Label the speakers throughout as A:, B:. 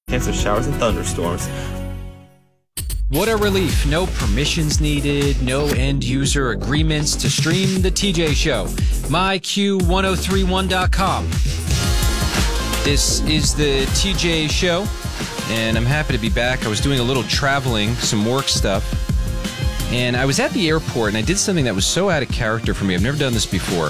A: chance of showers and thunderstorms.
B: What a relief. No permissions needed, no end-user agreements to stream the TJ Show. MyQ1031.com. This is the TJ Show, and I'm happy to be back. I was doing a little traveling, some work stuff, and I was at the airport, and I did something that was so out of character for me. I've never done this before.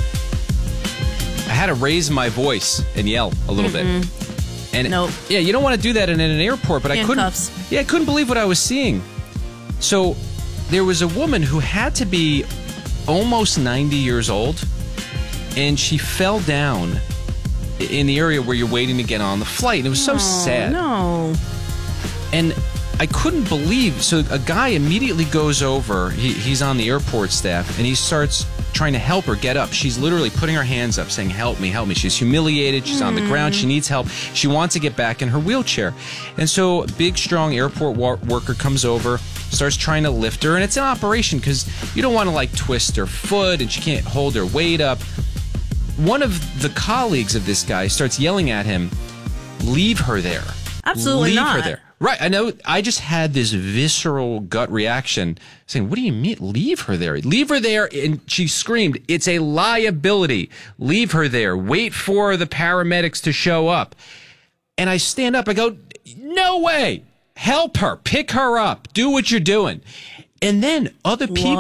B: I had to raise my voice and yell a little bit. And
C: Nope.
B: Yeah, you don't want to do that in an airport, but
C: Handcuffs.
B: I couldn't believe what I was seeing. So there was a woman who had to be almost 90 years old, and she fell down in the area where you're waiting to get on the flight. And it was so sad.
C: No.
B: And I couldn't believe, so a guy immediately goes over, he's on the airport staff, and he starts trying to help her get up. She's literally putting her hands up saying, help me, help me. She's humiliated, she's on the ground, she needs help. She wants to get back in her wheelchair. And so a big, strong airport worker comes over, starts trying to lift her, and it's an operation because you don't want to like twist her foot and she can't hold her weight up. One of the colleagues of this guy starts yelling at him, leave her there.
C: Absolutely
B: leave
C: not.
B: her there. Right, I know. I just had this visceral gut reaction saying, what do you mean, leave her there? Leave her there. And she screamed, it's a liability. Leave her there. Wait for the paramedics to show up. And I stand up. I go, no way. Help her. Pick her up. Do what you're doing. And then other people